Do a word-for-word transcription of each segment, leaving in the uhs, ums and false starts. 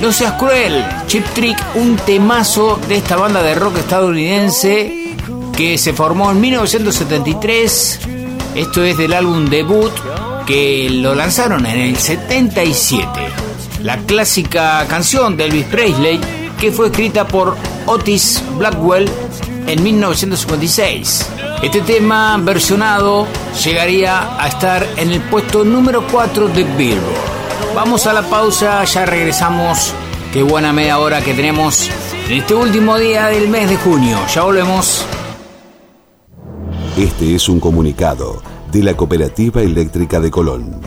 No seas cruel, Cheap Trick, un temazo de esta banda de rock estadounidense que se formó en mil novecientos setenta y tres. Esto es del álbum debut que lo lanzaron en el setenta y siete. La clásica canción de Elvis Presley que fue escrita por Otis Blackwell en mil novecientos cincuenta y seis. Este tema versionado llegaría a estar en el puesto número cuatro de Billboard. Vamos a la pausa, ya regresamos. Qué buena media hora que tenemos en este último día del mes de junio. Ya volvemos. Este es un comunicado de la Cooperativa Eléctrica de Colón.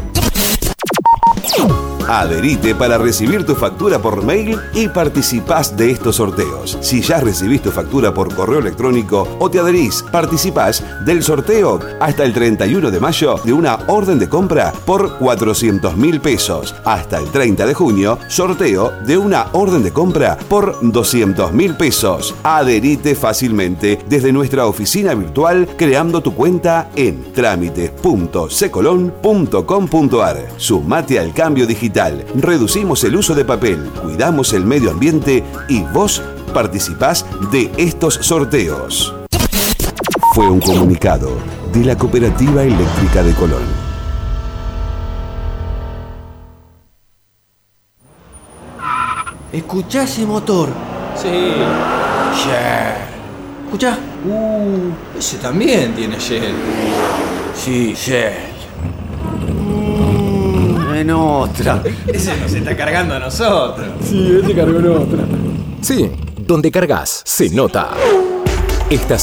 Adherite para recibir tu factura por mail y participás de estos sorteos. Si ya recibís tu factura por correo electrónico o te adherís, participás del sorteo hasta el treinta y uno de mayo de una orden de compra por cuatrocientos mil pesos. Hasta el treinta de junio, sorteo de una orden de compra por doscientos mil pesos. Adherite fácilmente desde nuestra oficina virtual creando tu cuenta en trámites punto secolón punto com punto ar. Sumate al cambio digital. Reducimos el uso de papel, cuidamos el medio ambiente y vos participás de estos sorteos. Fue un comunicado de la Cooperativa Eléctrica de Colón. ¿Escuchá ese motor? Sí. Shell. ¿Escuchá? Uh, ese también tiene Shell. Sí, Shell. En otra. Ese nos está cargando a nosotros. Sí, ese cargó en otra. Sí, donde cargas se nota. Estás